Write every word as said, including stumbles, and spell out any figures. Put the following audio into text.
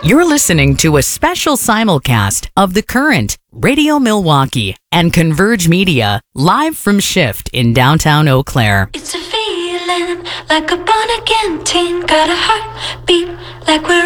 You're listening to a special simulcast of The Current, Radio Milwaukee, and Converge Media, live from Shift in downtown Eau Claire. It's a feeling like a born-again teen, got a heartbeat like we're